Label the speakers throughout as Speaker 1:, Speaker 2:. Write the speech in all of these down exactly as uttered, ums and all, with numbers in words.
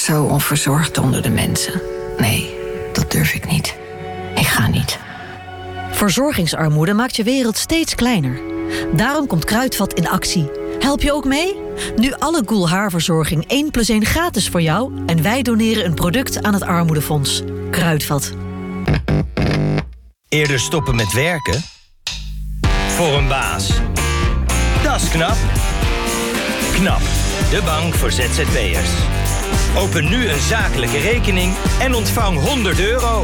Speaker 1: zo onverzorgd onder de mensen. Nee, dat durf ik niet. Ik ga niet.
Speaker 2: Verzorgingsarmoede maakt je wereld steeds kleiner. Daarom komt Kruidvat in actie. Help je ook mee? Nu alle Goel haarverzorging één plus één gratis voor jou... en wij doneren een product aan het Armoedefonds. Kruidvat.
Speaker 3: Eerder stoppen met werken? Voor een baas. Dat is knap. KNAP, de bank voor Z Z P'ers. Open nu een zakelijke rekening en ontvang honderd euro.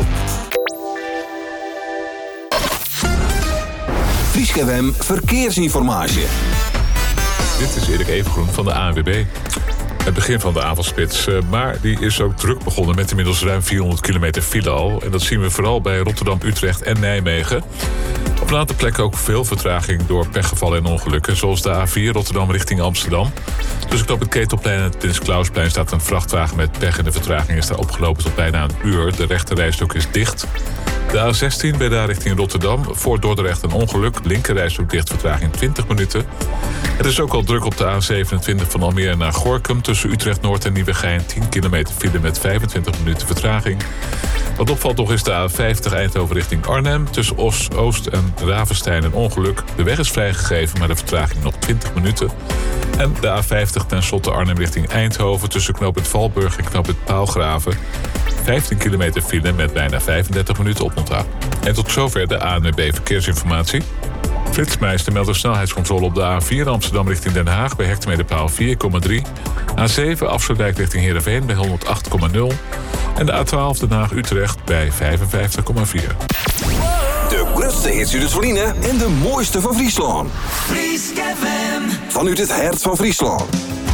Speaker 4: Fryske F M Verkeersinformatie.
Speaker 5: Dit is Erik Evengroen van de A N W B. Het begin van de avondspits, maar die is ook druk begonnen... met inmiddels ruim vierhonderd kilometer file al. En dat zien we vooral bij Rotterdam, Utrecht en Nijmegen. Op een aantal plekken ook veel vertraging door pechgevallen en ongelukken... zoals de A vier Rotterdam richting Amsterdam. Tussen knooppunt Ketelplein en het Prins Klausplein staat een vrachtwagen met pech... en de vertraging is daar opgelopen tot bijna een uur. De rechterrijstrook is dicht. De A zestien bij daar richting Rotterdam. Voor Dordrecht een ongeluk. Linkerrijstrook dicht, vertraging twintig minuten. Het is ook al druk op de A zevenentwintig van Almere naar Gorinchem... tussen Utrecht Noord en Nieuwegein. tien kilometer file met vijfentwintig minuten vertraging. Wat opvalt nog is de A vijftig Eindhoven richting Arnhem. Tussen Os, Oost en Ravenstein een ongeluk. De weg is vrijgegeven, maar de vertraging nog twintig minuten. En de A vijftig ten slotte Arnhem richting Eindhoven... tussen knooppunt Valburg en knooppunt Paalgraven. vijftien kilometer file met bijna vijfendertig minuten oponthoud. En tot zover de A N W B Verkeersinformatie. Flitsmeister meldt een snelheidscontrole op de A vier Amsterdam richting Den Haag... bij hectometerpaal vier komma drie. A zeven Afsluitdijk richting Heerenveen bij honderdacht komma nul. En de A twaalf Den Haag-Utrecht bij vijfenvijftig komma vier.
Speaker 4: De grootste hits uit het Verliezen en de mooiste van Friesland.
Speaker 6: Fryske F M.
Speaker 4: Vanuit het hart van Friesland.